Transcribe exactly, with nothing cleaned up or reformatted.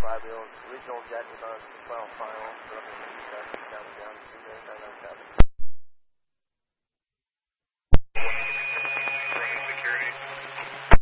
five wheels. Regional jet is on its final final. So let me see you guys down and down. See you guys down and down.